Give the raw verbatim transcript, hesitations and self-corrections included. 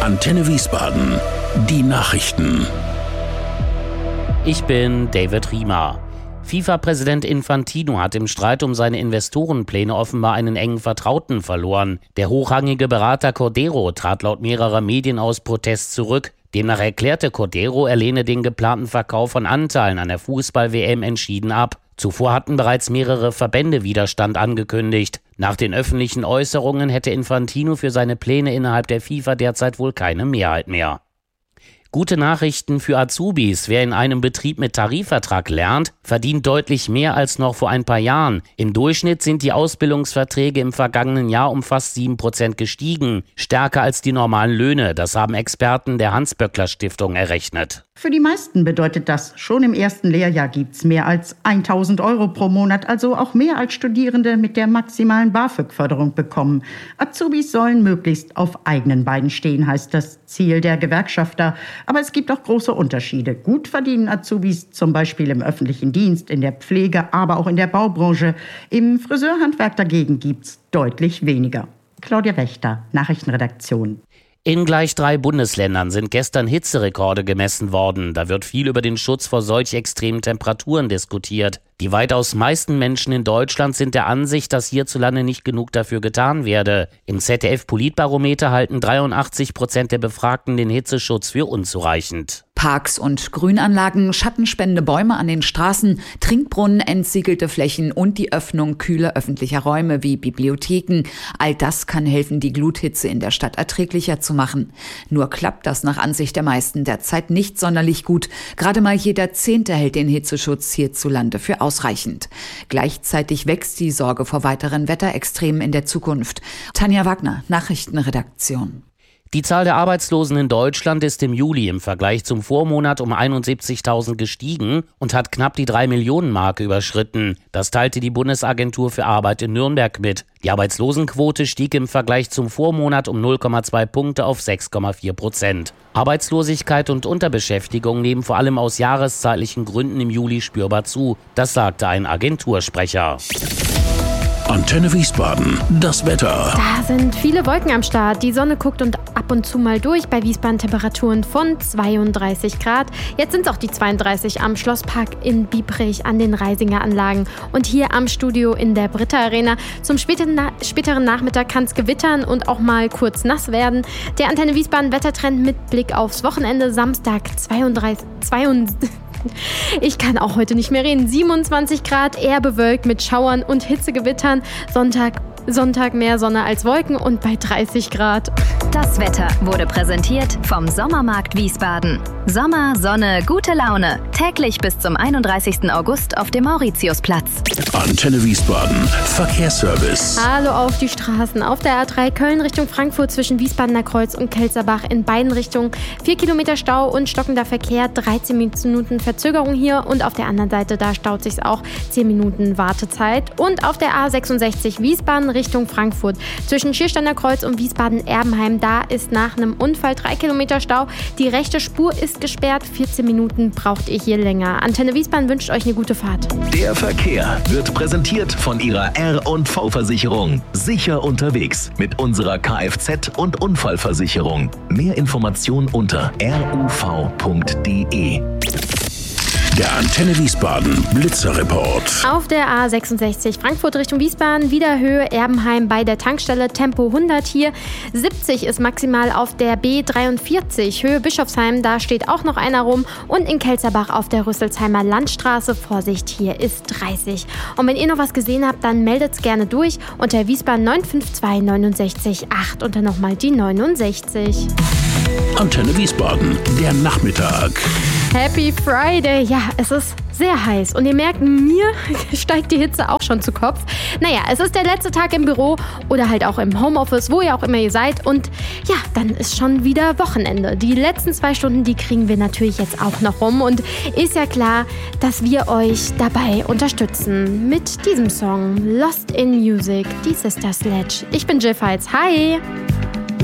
Antenne Wiesbaden. Die Nachrichten. Ich bin David Riemer. FIFA-Präsident Infantino hat im Streit um seine Investorenpläne offenbar einen engen Vertrauten verloren. Der hochrangige Berater Cordero trat laut mehrerer Medien aus Protest zurück. Demnach erklärte Cordero, er lehne den geplanten Verkauf von Anteilen an der Fußball-W M entschieden ab. Zuvor hatten bereits mehrere Verbände Widerstand angekündigt. Nach den öffentlichen Äußerungen hätte Infantino für seine Pläne innerhalb der FIFA derzeit wohl keine Mehrheit mehr. Gute Nachrichten für Azubis. Wer in einem Betrieb mit Tarifvertrag lernt, verdient deutlich mehr als noch vor ein paar Jahren. Im Durchschnitt sind die Ausbildungsverträge im vergangenen Jahr um fast sieben Prozent gestiegen. Stärker als die normalen Löhne. Das haben Experten der Hans-Böckler-Stiftung errechnet. Für die meisten bedeutet das, schon im ersten Lehrjahr gibt's mehr als tausend Euro pro Monat, also auch mehr als Studierende mit der maximalen BAföG-Förderung bekommen. Azubis sollen möglichst auf eigenen Beinen stehen, heißt das Ziel der Gewerkschafter. Aber es gibt auch große Unterschiede. Gut verdienen Azubis zum Beispiel im öffentlichen Dienst, in der Pflege, aber auch in der Baubranche. Im Friseurhandwerk dagegen gibt's deutlich weniger. Claudia Wächter, Nachrichtenredaktion. In gleich drei Bundesländern sind gestern Hitzerekorde gemessen worden. Da wird viel über den Schutz vor solch extremen Temperaturen diskutiert. Die weitaus meisten Menschen in Deutschland sind der Ansicht, dass hierzulande nicht genug dafür getan werde. Im Z D F-Politbarometer halten dreiundachtzig Prozent der Befragten den Hitzeschutz für unzureichend. Parks und Grünanlagen, schattenspendende Bäume an den Straßen, Trinkbrunnen, entsiegelte Flächen und die Öffnung kühler öffentlicher Räume wie Bibliotheken. All das kann helfen, die Gluthitze in der Stadt erträglicher zu machen. Nur klappt das nach Ansicht der meisten derzeit nicht sonderlich gut. Gerade mal jeder Zehnte hält den Hitzeschutz hierzulande für ausreichend. Gleichzeitig wächst die Sorge vor weiteren Wetterextremen in der Zukunft. Tanja Wagner, Nachrichtenredaktion. Die Zahl der Arbeitslosen in Deutschland ist im Juli im Vergleich zum Vormonat um einundsiebzigtausend gestiegen und hat knapp die drei Millionen Marke überschritten. Das teilte die Bundesagentur für Arbeit in Nürnberg mit. Die Arbeitslosenquote stieg im Vergleich zum Vormonat um null Komma zwei Punkte auf sechs Komma vier Prozent. Arbeitslosigkeit und Unterbeschäftigung nehmen vor allem aus jahreszeitlichen Gründen im Juli spürbar zu. Das sagte ein Agentursprecher. Antenne Wiesbaden, das Wetter. Da sind viele Wolken am Start. Die Sonne guckt und ab und zu mal durch. Bei Wiesbaden Temperaturen von zweiunddreißig Grad. Jetzt sind es auch die zweiunddreißig am Schlosspark in Biebrich an den Reisinger Anlagen. Und hier am Studio in der Britta Arena. Zum späteren, Na- späteren Nachmittag kann es gewittern und auch mal kurz nass werden. Der Antenne Wiesbaden Wettertrend mit Blick aufs Wochenende. Samstag zweiunddreißig, zweiunddreißig Ich kann auch heute nicht mehr reden. siebenundzwanzig Grad, eher bewölkt mit Schauern und Hitzegewittern. Sonntag, Sonntag mehr Sonne als Wolken und bei dreißig Grad. Das Wetter wurde präsentiert vom Sommermarkt Wiesbaden. Sommer, Sonne, gute Laune. Täglich bis zum einunddreißigsten August auf dem Mauritiusplatz. Antenne Wiesbaden, Verkehrsservice. Hallo auf die Straßen. Auf der A drei Köln Richtung Frankfurt zwischen Wiesbadener Kreuz und Kelzerbach in beiden Richtungen. vier Kilometer Stau und stockender Verkehr, dreizehn Minuten Verzögerung hier. Und auf der anderen Seite, da staut sich's auch, zehn Minuten Wartezeit. Und auf der A sechsundsechzig Wiesbaden Richtung Frankfurt zwischen Schiersteiner Kreuz und Wiesbaden-Erbenheim, da ist nach einem Unfall drei Kilometer Stau. Die rechte Spur ist gesperrt, vierzehn Minuten braucht ihr hier länger. Antenne Wiesbaden wünscht euch eine gute Fahrt. Der Verkehr wird präsentiert von ihrer R und V-Versicherung. Sicher unterwegs mit unserer Kfz- und Unfallversicherung. Mehr Informationen unter ruv punkt de. Der Antenne Wiesbaden Blitzerreport. Auf der A sechsundsechzig Frankfurt Richtung Wiesbaden, wieder Höhe Erbenheim bei der Tankstelle, Tempo hundert hier. siebzig ist maximal auf der B dreiundvierzig, Höhe Bischofsheim, da steht auch noch einer rum. Und in Kelzerbach auf der Rüsselsheimer Landstraße, Vorsicht, hier ist dreißig. Und wenn ihr noch was gesehen habt, dann meldet's gerne durch unter Wiesbaden neun fünf zwei neun sechs acht und dann nochmal die neunundsechzig. Antenne Wiesbaden, der Nachmittag. Happy Friday! Ja, es ist sehr heiß und ihr merkt, mir steigt die Hitze auch schon zu Kopf. Naja, es ist der letzte Tag im Büro oder halt auch im Homeoffice, wo ihr auch immer ihr seid. Und ja, dann ist schon wieder Wochenende. Die letzten zwei Stunden, die kriegen wir natürlich jetzt auch noch rum. Und ist ja klar, dass wir euch dabei unterstützen mit diesem Song Lost in Music, die Sister Sledge. Ich bin Jill Feitz. Hi!